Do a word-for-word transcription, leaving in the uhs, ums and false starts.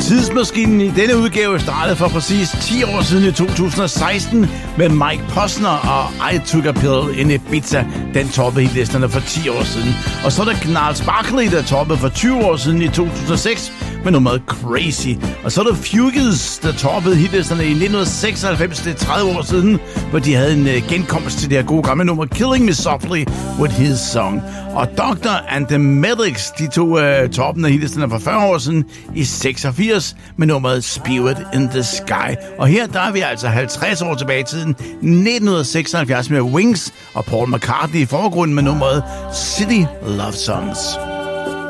Tidsmaskinen i denne udgave startede for præcis ti år siden i to tusind og seksten med Mike Posner og I Took a Pill in Ibiza. Den toppede hitlisterne for ti år siden. Og så er der Gnarls Barkley, der toppede for tyve år siden i to tusind og seks med nummeret Crazy. Og så er der Fugees, der toppede hitlisterne i nitten seksoghalvfems, det er tredive år siden, hvor de havde en uh, genkomst til det her gode gamle nummer Killing Me Softly with His Song. Og Doctor and the Medics, de tog uh, toppen af hitlisterne for fyrre år siden i seksogfirs med nummeret Spirit in the Sky. Og her der er vi altså halvtreds år tilbage i tiden, nitten seksoghalvfjerds med Wings og Paul McCartney i forgrunden med nummeret City Love Songs.